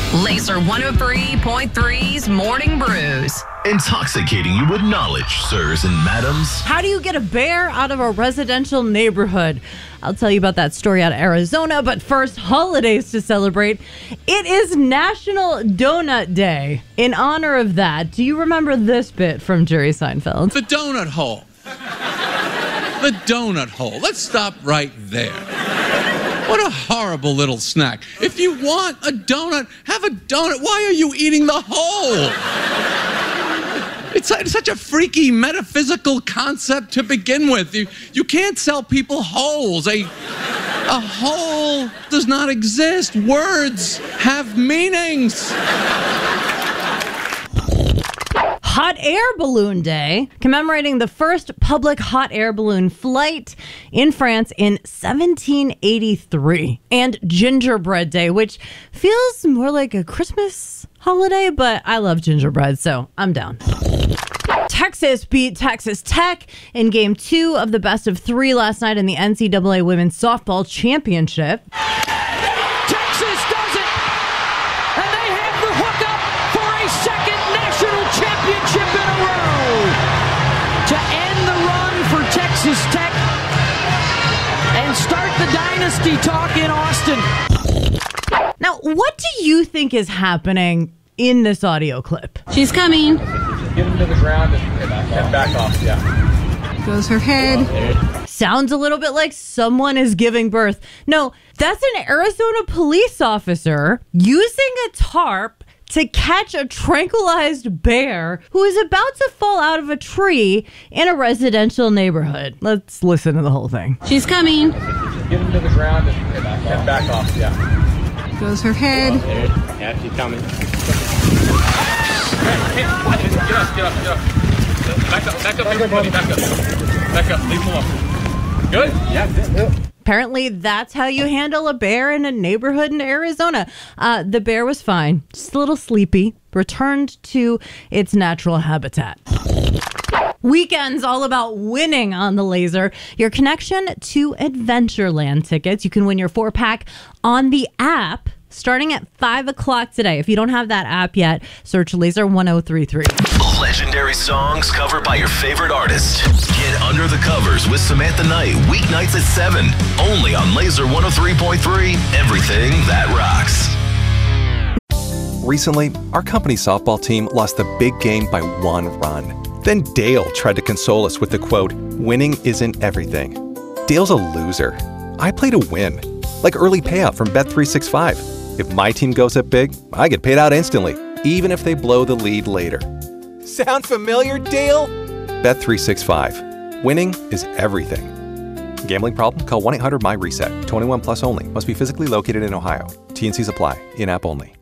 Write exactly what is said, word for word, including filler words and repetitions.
Laser one oh three point three's Morning Brews. Intoxicating you with knowledge, sirs and madams. How do you get a bear out of a residential neighborhood? I'll tell you about that story out of Arizona, but first, holidays to celebrate. It is National Donut Day. In honor of that, do you remember this bit from Jerry Seinfeld? The donut hole. The donut hole. Let's stop right there. What a horrible little snack. If you want a donut, have a donut. Why are you eating the hole? It's, it's such a freaky metaphysical concept to begin with. You, you can't sell people holes. A, a hole does not exist. Words have meanings. Hot Air Balloon Day, commemorating the first public hot air balloon flight in France in seventeen eighty-three. And Gingerbread Day, which feels more like a Christmas holiday, but I love gingerbread, so I'm down. Texas beat Texas Tech in game two of the best of three last night in the N C double A Women's Softball Championship. Texas does it! And they have the hookup for a second national championship in a row! To end the run for Texas Tech and start the dynasty talk in Austin. Now, what do you think is happening in this audio clip? She's coming. Get him to the ground and, and back off, yeah. Goes her head. Sounds a little bit like someone is giving birth. No, that's an Arizona police officer using a tarp to catch a tranquilized bear who is about to fall out of a tree in a residential neighborhood. Let's listen to the whole thing. She's coming. Get him to the ground and, and back off, yeah. Goes her head. Yeah, she's coming. Hey, hey, get up, get up, get up. Back up, back up, everybody, back up. Back up, leave him alone. Good? Yeah, good. Apparently, that's how you handle a bear in a neighborhood in Arizona. Uh, the bear was fine, just a little sleepy, returned to its natural habitat. Weekends all about winning on the Laser. Your connection to Adventureland tickets. You can win your four-pack on the app starting at five o'clock today. If you don't have that app yet, search Laser one oh three three. Legendary songs covered by your favorite artist. Get under the covers with Samantha Knight, weeknights at seven. Only on Laser one oh three point three. Everything that rocks. Recently, our company softball team lost the big game by one run. Then Dale tried to console us with the quote, "Winning isn't everything." Dale's a loser. I play to win. Like early payout from Bet three sixty-five. If my team goes up big, I get paid out instantly, even if they blow the lead later. Sound familiar, Dale? Bet three sixty-five. Winning is everything. Gambling problem? Call one eight hundred M Y RESET. twenty-one plus only. Must be physically located in Ohio. T and Cs apply. In-app only.